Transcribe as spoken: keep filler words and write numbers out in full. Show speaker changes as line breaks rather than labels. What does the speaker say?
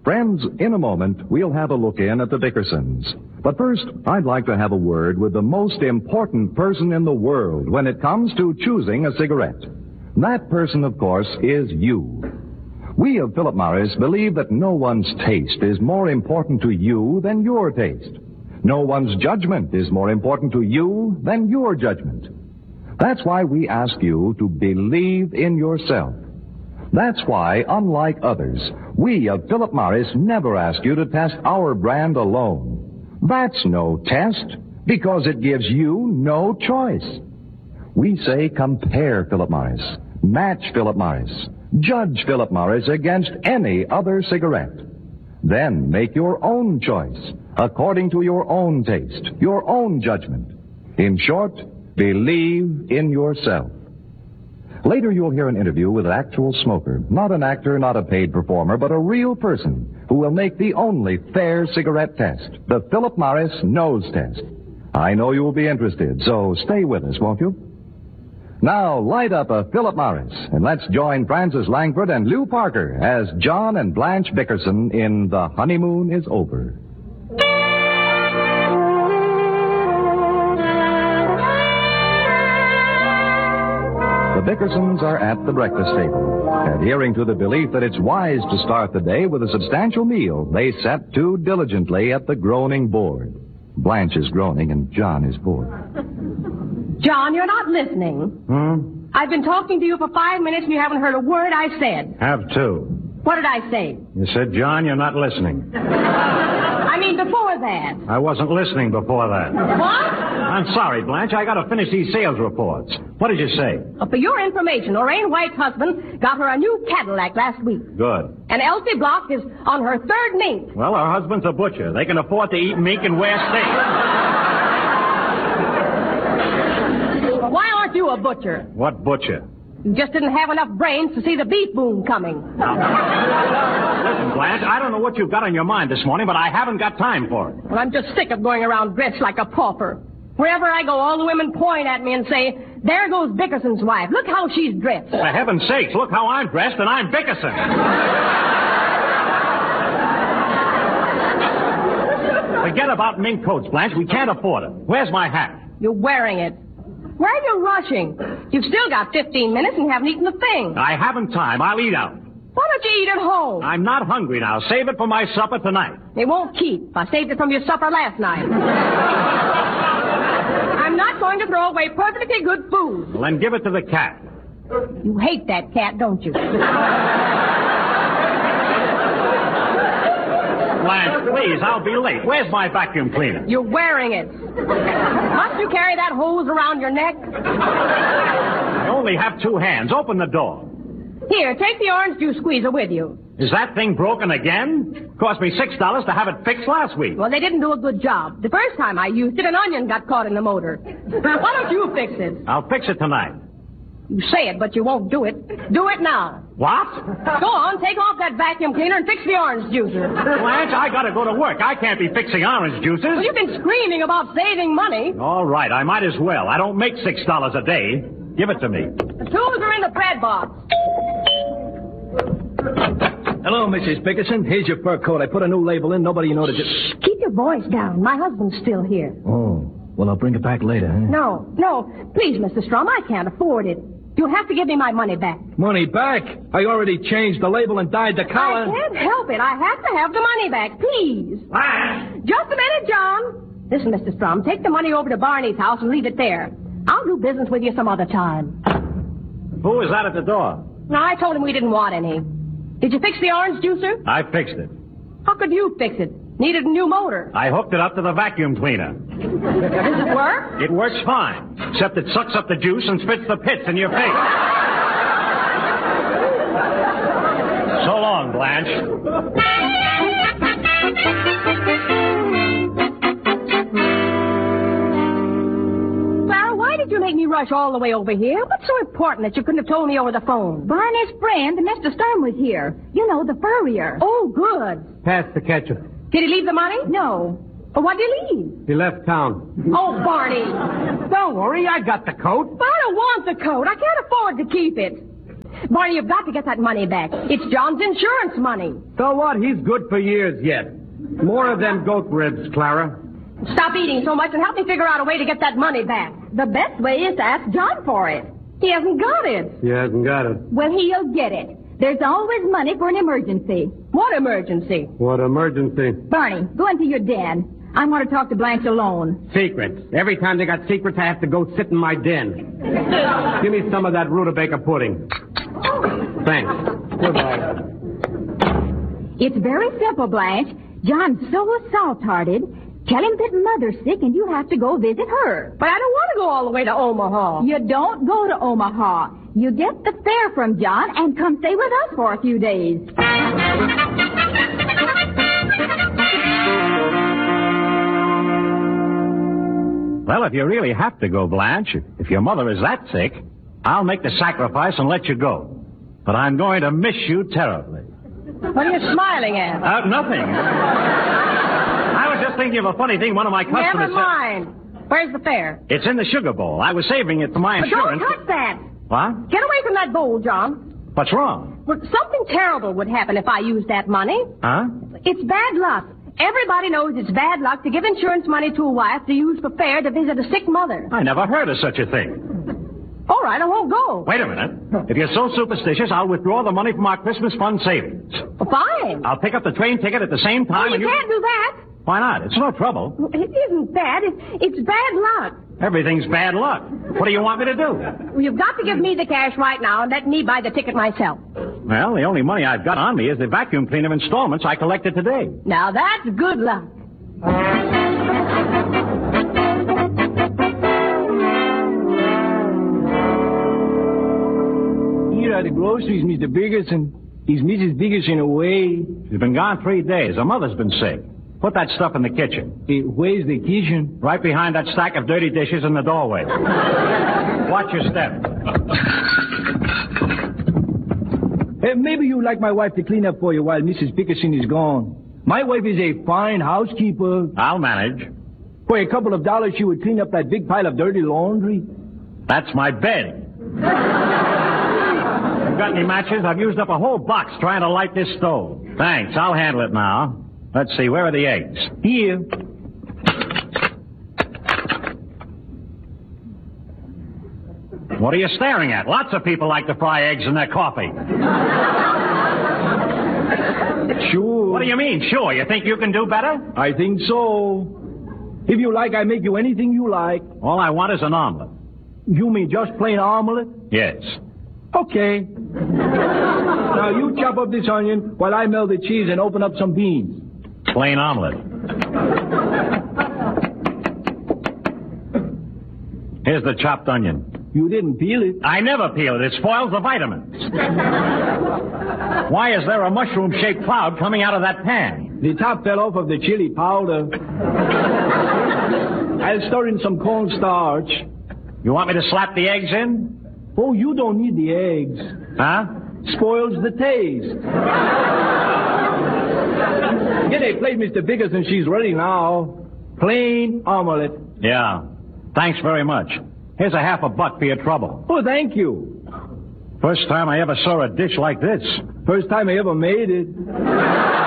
Friends, in a moment, we'll have a look in at the Dickersons. But first, I'd like to have a word with the most important person in the world when it comes to choosing a cigarette. That person, of course, is you. We of Philip Morris believe that no one's taste is more important to you than your taste. No one's judgment is more important to you than your judgment. That's why we ask you to believe in yourself. That's why, unlike others, we of Philip Morris never ask you to test our brand alone. That's no test, because it gives you no choice. We say compare Philip Morris, match Philip Morris, judge Philip Morris against any other cigarette. Then make your own choice, according to your own taste, your own judgment. In short, believe in yourself. Later you'll hear an interview with an actual smoker, not an actor, not a paid performer, but a real person who will make the only fair cigarette test, the Philip Morris nose test. I know you'll be interested, so stay with us, won't you? Now, light up a Philip Morris, and let's join Frances Langford and Lou Parker as John and Blanche Bickerson in The Honeymoon is Over. The Dickersons are at the breakfast table. Adhering to the belief that it's wise to start the day with a substantial meal, they set to diligently at the groaning board. Blanche is groaning and John is bored.
John, you're not listening.
Hmm?
I've been talking to you for five minutes and you haven't heard a word I said.
Have to.
What did I say?
You said, John, you're not listening.
I mean, before that.
I wasn't listening before that.
What?
I'm sorry, Blanche. I got to finish these sales reports. What did you say?
Well, for your information, Lorraine White's husband got her a new Cadillac last week.
Good.
And Elsie Block is on her third mink.
Well, her husband's a butcher. They can afford to eat mink and wear steak.
Why aren't you a butcher?
What butcher?
You just didn't have enough brains to see the beef boom coming.
Listen, Blanche, I don't know what you've got on your mind this morning, but I haven't got time for it.
Well, I'm just sick of going around dressed like a pauper. Wherever I go, all the women point at me and say, there goes Bickerson's wife. Look how she's dressed.
For heaven's sakes, look how I'm dressed, and I'm Bickerson. Forget about mink coats, Blanche. We can't afford it. Where's my hat?
You're wearing it. Where are you rushing? You've still got fifteen minutes and you haven't eaten a thing.
I haven't time. I'll eat out.
Why don't you eat at home?
I'm not hungry now. Save it for my supper tonight.
It won't keep. I saved it from your supper last night. I'm not going to throw away perfectly good food.
Well, then give it to the cat.
You hate that cat, don't you?
Blanche, please, I'll be late. Where's my vacuum cleaner?
You're wearing it. Must you carry that hose around your neck?
I only have two hands. Open the door.
Here, take the orange juice squeezer with you.
Is that thing broken again? Cost me six dollars to have it fixed last week.
Well, they didn't do a good job. The first time I used it, an onion got caught in the motor. Why don't you fix it?
I'll fix it tonight.
You say it, but you won't do it. Do it now.
What?
Go on, take off that vacuum cleaner and fix the orange juicer.
Blanche, I gotta go to work. I can't be fixing orange juices.
Well, you've been screaming about saving money.
All right, I might as well. I don't make six dollars a day. Give it to me.
The tools are in the bread box.
Hello, Missus Bickerson. Here's your fur coat. I put a new label in. Nobody noticed it.
Shh, keep your voice down. My husband's still here.
Oh, well, I'll bring it back later, huh?
No, no. Please, Mister Strum, I can't afford it. You'll have to give me my money back.
Money back? I already changed the label and dyed the collar.
I can't help it. I have to have the money back, please.
Blanche!
Just a minute, John. Listen, Mister Strum, take the money over to Barney's house and leave it there. I'll do business with you some other time.
Who is that at the door?
No, I told him we didn't want any. Did you fix the orange juicer?
I fixed it.
How could you fix it? Needed a new motor.
I hooked it up to the vacuum cleaner.
Does it work?
It works fine, except it sucks up the juice and spits the pits in your face. So long, Blanche.
Clara, why did you make me rush all the way over here? What's so important that you couldn't have told me over the phone?
Barney's friend, Mister Stern, was here. You know, the furrier.
Oh, good.
Pass the ketchup.
Did he leave the money?
No.
Well, what did he leave?
He left town.
Oh, Barney.
Don't worry, I got the coat.
But I don't want the coat. I can't afford to keep it. Barney, you've got to get that money back. It's John's insurance money.
So what? He's good for years yet. More of them goat ribs, Clara.
Stop eating so much and help me figure out a way to get that money back.
The best way is to ask John for it.
He hasn't got it.
He hasn't got it.
Well, he'll get it. There's always money for an emergency.
What emergency?
What emergency?
Barney, go into your den. I want to talk to Blanche alone.
Secrets. Every time they got secrets, I have to go sit in my den. Give me some of that rutabaga pudding. Thanks. Goodbye.
It's very simple, Blanche. John's so soft-hearted. Tell him that Mother's sick and you have to go visit her.
But I don't want to go all the way to Omaha.
You don't go to Omaha. You get the fare from John and come stay with us for a few days.
Well, if you really have to go, Blanche, if your mother is that sick, I'll make the sacrifice and let you go. But I'm going to miss you terribly.
What are you smiling at?
Uh, nothing. I was just thinking of a funny thing one of my customers
Never
said.
mind. Where's the fare?
It's in the sugar bowl. I was saving it for my
But don't
insurance.
touch that.
What?
Get away from that bowl, John.
What's wrong?
Well, something terrible would happen if I used that money.
Huh?
It's bad luck. Everybody knows it's bad luck to give insurance money to a wife to use for fare to visit a sick mother.
I never heard of such a thing.
All right, I won't go.
Wait a minute. If you're so superstitious, I'll withdraw the money from our Christmas fund savings.
Well, fine.
I'll pick up the train ticket at the same time.
Oh, you
and
can't do that.
Why not? It's no trouble.
It isn't bad. It's, it's bad luck.
Everything's bad luck. What do you want me to do?
Well, you've got to give me the cash right now and let me buy the ticket myself.
Well, the only money I've got on me is the vacuum cleaner installments I collected today.
Now, that's good luck.
Here are the groceries, Mister Biggerson. Is Missus Biggerson away?
She's been gone three days. Her mother's been sick. Put that stuff in the kitchen.
Hey, where's the kitchen?
Right behind that stack of dirty dishes in the doorway. Watch your step.
Hey, maybe you'd like my wife to clean up for you while Missus Bickerson is gone. My wife is a fine housekeeper.
I'll manage.
For a couple of dollars, she would clean up that big pile of dirty laundry.
That's my bed. You got any matches? I've used up a whole box trying to light this stove. Thanks. I'll handle it now. Let's see. Where are the eggs?
Here.
What are you staring at? Lots of people like to fry eggs in their coffee.
Sure.
What do you mean, sure? You think you can do better?
I think so. If you like, I make you anything you like.
All I want is an omelet.
You mean just plain omelet?
Yes.
Okay. Now you chop up this onion while I melt the cheese and open up some beans.
Plain omelet. Here's the chopped onion.
You didn't peel it.
I never peel it. It spoils the vitamins. Why is there a mushroom-shaped cloud coming out of that pan?
The top fell off of the chili powder. I'll stir in some cornstarch.
You want me to slap the eggs in?
Oh, you don't need the eggs.
Huh?
Spoils the taste. Get a plate, Mister Biggerson. She's ready now. Plain omelet.
Yeah. Thanks very much. Here's a half a buck for your trouble.
Oh, thank you.
First time I ever saw a dish like this.
First time I ever made it.